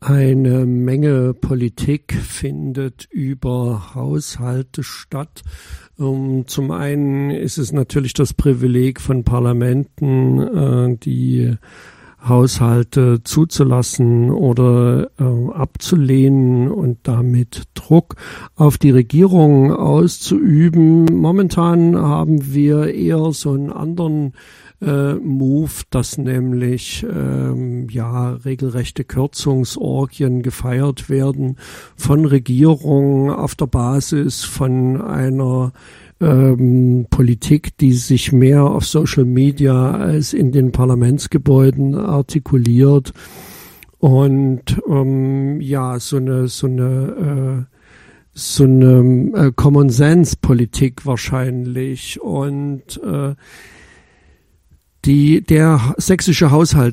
Eine Menge Politik findet über Haushalte statt. Zum einen ist es natürlich das Privileg von Parlamenten, die Haushalte zuzulassen oder abzulehnen und damit Druck auf die Regierung auszuüben. Momentan haben wir eher so einen anderen Move, dass nämlich regelrechte Kürzungsorgien gefeiert werden von Regierungen auf der Basis von einer Politik, die sich mehr auf Social Media als in den Parlamentsgebäuden artikuliert und so eine Common Sense Politik wahrscheinlich und der sächsische Haushalt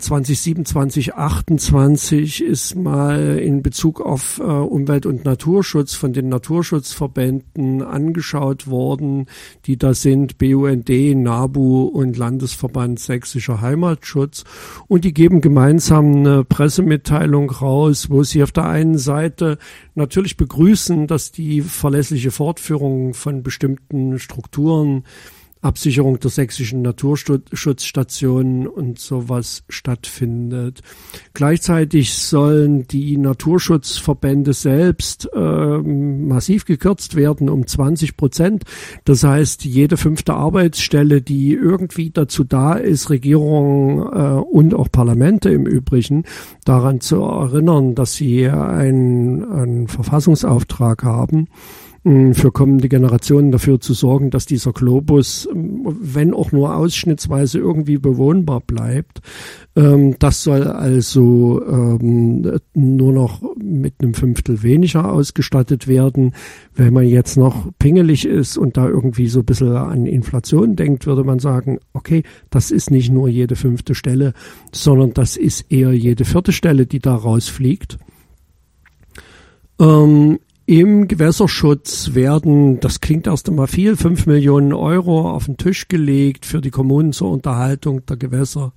2027/28 ist mal in Bezug auf Umwelt- und Naturschutz von den Naturschutzverbänden angeschaut worden, die da sind BUND, NABU und Landesverband Sächsischer Heimatschutz. Und die geben gemeinsam eine Pressemitteilung raus, wo sie auf der einen Seite natürlich begrüßen, dass die verlässliche Fortführung von bestimmten Strukturen, Absicherung der sächsischen Naturschutzstationen und sowas stattfindet. Gleichzeitig sollen die Naturschutzverbände selbst massiv gekürzt werden um 20%. Das heißt, jede 5. Arbeitsstelle, die irgendwie dazu da ist, Regierungen und auch Parlamente im Übrigen daran zu erinnern, dass sie einen Verfassungsauftrag haben, für kommende Generationen dafür zu sorgen, dass dieser Globus, wenn auch nur ausschnittsweise, irgendwie bewohnbar bleibt. Das soll also nur noch mit einem 1/5 weniger ausgestattet werden. Wenn man jetzt noch pingelig ist und da irgendwie so ein bisschen an Inflation denkt, würde man sagen, okay, das ist nicht nur jede 5. Stelle, sondern das ist eher jede 4. Stelle, die da rausfliegt. Im Gewässerschutz werden, das klingt erst einmal viel, 5 Millionen Euro auf den Tisch gelegt für die Kommunen zur Unterhaltung der Gewässer.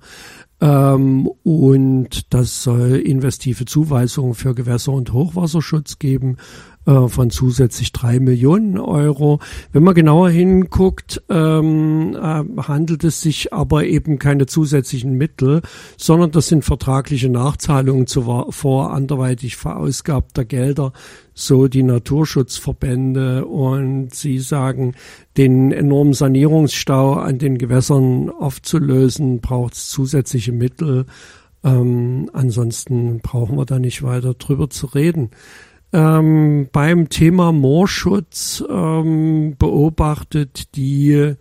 Und das soll investive Zuweisungen für Gewässer- und Hochwasserschutz geben von zusätzlich 3 Millionen Euro. Wenn man genauer hinguckt, handelt es sich aber eben keine zusätzlichen Mittel, sondern das sind vertragliche Nachzahlungen vor anderweitig verausgabter Gelder, so die Naturschutzverbände. Und sie sagen, den enormen Sanierungsstau an den Gewässern aufzulösen, braucht es zusätzliche Mittel. Ansonsten brauchen wir da nicht weiter drüber zu reden. Beim Thema Moorschutz beobachten die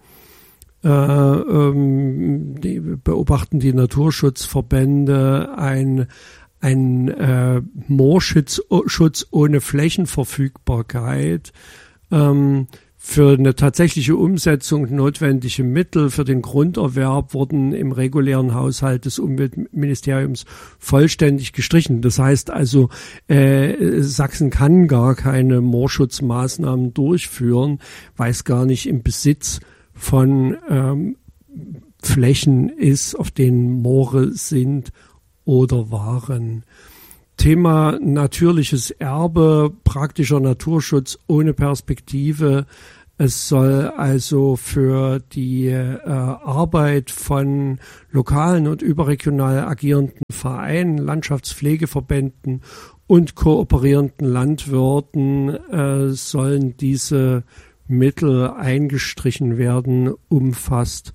Naturschutzverbände ein Moorschutz ohne Flächenverfügbarkeit. Für eine tatsächliche Umsetzung notwendige Mittel für den Grunderwerb wurden im regulären Haushalt des Umweltministeriums vollständig gestrichen. Das heißt also, Sachsen kann gar keine Moorschutzmaßnahmen durchführen, weil es gar nicht im Besitz von Flächen ist, auf denen Moore sind oder waren. Thema natürliches Erbe, praktischer Naturschutz ohne Perspektive. Es soll also für die Arbeit von lokalen und überregional agierenden Vereinen, Landschaftspflegeverbänden und kooperierenden Landwirten sollen diese Mittel eingestrichen werden, umfasst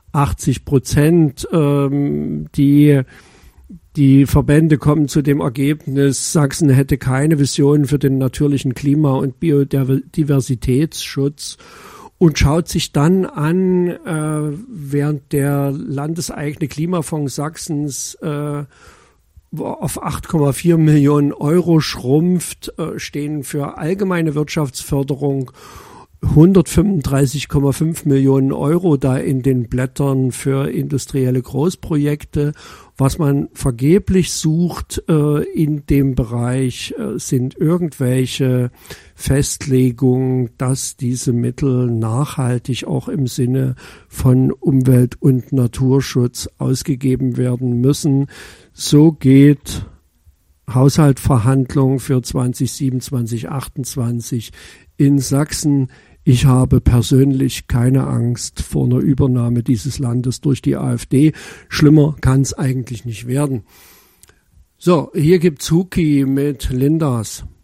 80%. Die Verbände kommen zu dem Ergebnis, Sachsen hätte keine Vision für den natürlichen Klima- und Biodiversitätsschutz und schaut sich dann an, während der landeseigene Klimafonds Sachsens auf 8,4 Millionen Euro schrumpft, stehen für allgemeine Wirtschaftsförderung 135,5 Millionen Euro da in den Blättern für industrielle Großprojekte. Was man vergeblich sucht in dem Bereich sind irgendwelche Festlegungen, dass diese Mittel nachhaltig auch im Sinne von Umwelt- und Naturschutz ausgegeben werden müssen. So geht Haushaltsverhandlungen für 2027, 2028 in Sachsen. Ich habe persönlich keine Angst vor einer Übernahme dieses Landes durch die AfD. Schlimmer kann es eigentlich nicht werden. So, hier gibt's Huki mit Lindas.